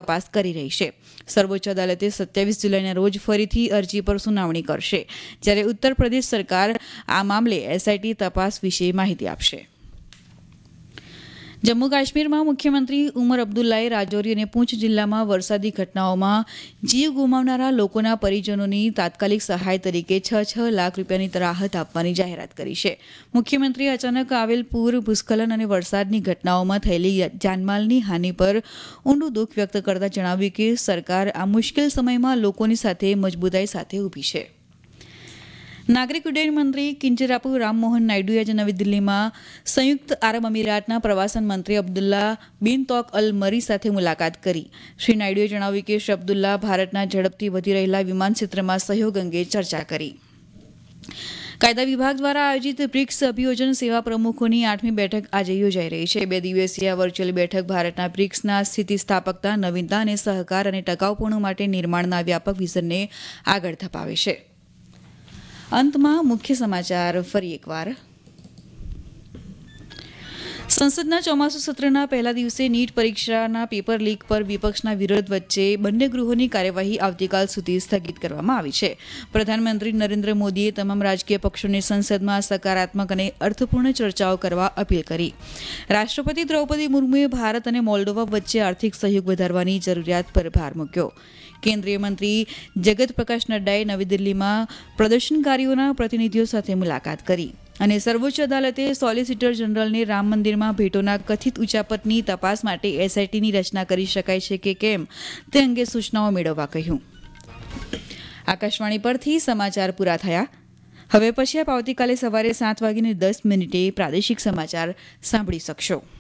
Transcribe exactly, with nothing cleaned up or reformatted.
તપાસ કરી રહી છે. સર્વોચ્ચ અદાલતે સત્યાવીસ જુલાઈના રોજ ફરીથી અરજી પર સુનાવણી કરશે, જ્યારે ઉત્તર પ્રદેશ સરકાર આ મામલે એસઆઈટી તપાસ વિશે માહિતી આપશે. જમ્મુ કાશ્મીરમાં મુખ્યમંત્રી ઉમર અબ્દુલ્લાએ રાજૌરી અને પૂંછ જિલ્લામાં વરસાદી ઘટનાઓમાં જીવ ગુમાવનારા લોકોના પરિજનોની તાત્કાલિક સહાય તરીકે છ છ લાખ રૂપિયાની રાહત આપવાની જાહેરાત કરી છે. મુખ્યમંત્રીએ અચાનક આવેલ પૂર, ભૂસ્ખલન અને વરસાદની ઘટનાઓમાં થયેલી જાનમાલની હાનિ પર ઊંડું દુઃખ વ્યક્ત કરતા જણાવ્યું કે સરકાર આ મુશ્કેલ સમયમાં લોકોની સાથે મજબૂતાઈ સાથે ઊભી છે. નાગરિક ઉડ્ડયન મંત્રી કિંજરાપુ રામમોહન નાયડુએ આજે નવી દિલ્હીમાં સંયુક્ત આરબ અમીરાતના પ્રવાસન મંત્રી અબ્દુલ્લા બિન તોક અલ મરી સાથે મુલાકાત કરી. શ્રી નાયડુએ જણાવ્યું કે શ્રી અબ્દુલ્લા ભારતના ઝડપથી વધી રહેલા વિમાન ક્ષેત્રમાં સહયોગ અંગે ચર્ચા કરી. કાયદા વિભાગ દ્વારા આયોજિત બ્રિક્સ અભિયોજન સેવા પ્રમુખોની આઠમી બેઠક આજે યોજાઈ રહી છે. બે દિવસીય વર્ચ્યુઅલ બેઠક ભારતના બ્રિક્સના સ્થિતિસ્થાપકતા, નવીનતા અને સહકાર અને ટકાઉપણું માટે નિર્માણના વ્યાપક વિઝનને આગળ ધપાવે છે. અંતમાં મુખ્ય સમાચાર ફરી એકવાર. સંસદના ચોમાસુ સત્રના પહેલા દિવસે નીટ પરીક્ષાના પેપર લીક પર વિપક્ષના વિરોધ વચ્ચે બંને ગૃહોની કાર્યવાહી આવતીકાલ સુધી સ્થગિત કરવામાં આવી છે. પ્રધાનમંત્રી નરેન્દ્ર મોદીએ તમામ રાજકીય પક્ષોને સંસદમાં સકારાત્મક અને અર્થપૂર્ણ ચર્ચાઓ કરવા અપીલ કરી. રાષ્ટ્રપતિ દ્રૌપદી મુર્મુએ ભારત અને મોલ્ડોવા વચ્ચે આર્થિક સહયોગ વધારવાની જરૂરિયાત પર ભાર મૂક્યો. કેન્દ્રીય મંત્રી જગત પ્રકાશ નડ્ડાએ નવી દિલ્હીમાં પ્રદર્શનકારીઓના પ્રતિનિધિઓ સાથે મુલાકાત કરી. અને સર્વોચ્ચ અદાલતે સોલિસિટર જનરલને રામ મંદિરમાં ભેટોના કથિત ઉચાપતની તપાસ માટે એસઆઈટીની રચના કરી શકાય છે કે કેમ તે અંગે સૂચનાઓ મેળવવા કહ્યું. આકાશવાણી પરથી સમાચાર પૂરા થયા. હવે પછી આપ આવતીકાલે સવારે સાત વાગીને દસ મિનિટે પ્રાદેશિક સમાચાર સાંભળી શકશો.